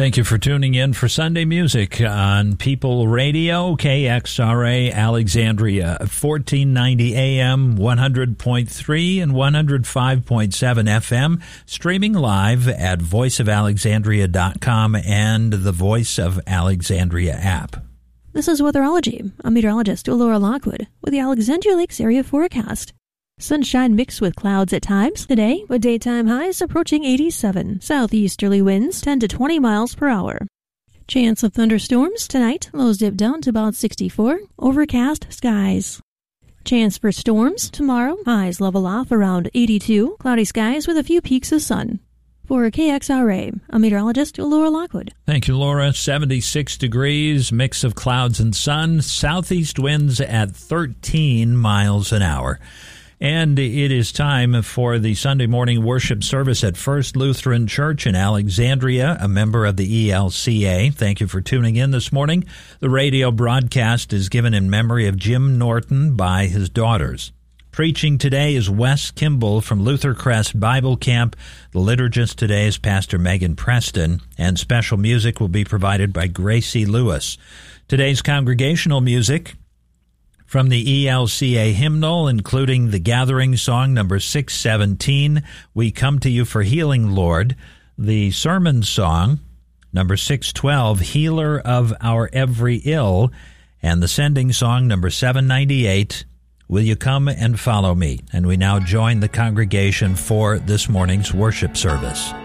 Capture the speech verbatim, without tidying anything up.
Thank you for tuning in for Sunday Music on People Radio, K X R A Alexandria, fourteen ninety A M, one hundred point three and one hundred five point seven F M, streaming live at voice of alexandria dot com and the Voice of Alexandria app. This is Weatherology. I'm meteorologist Laura Lockwood with the Alexandria Lakes area forecast. Sunshine mixed with clouds at times today, with daytime highs approaching eighty-seven. Southeasterly winds ten to twenty miles per hour. Chance of thunderstorms tonight, lows dip down to about sixty-four. Overcast skies. Chance for storms tomorrow, highs level off around eighty-two. Cloudy skies with a few peaks of sun. For K X R A, I'm meteorologist Laura Lockwood. Thank you, Laura. seventy-six degrees, mix of clouds and sun. Southeast winds at thirteen miles an hour. And it is time for the Sunday morning worship service at First Lutheran Church in Alexandria, a member of the E L C A. Thank you for tuning in this morning. The radio broadcast is given in memory of Jim Norton by his daughters. Preaching today is Wes Kimball from Luther Crest Bible Camp. The liturgist today is Pastor Megan Preston, and special music will be provided by Gracie Lewis. Today's congregational music from the E L C A hymnal, including the gathering song number six seventeen, We Come to You for Healing, Lord, the sermon song number six twelve, Healer of Our Every Ill, and the sending song number seven ninety-eight, Will You Come and Follow Me? And we now join the congregation for this morning's worship service.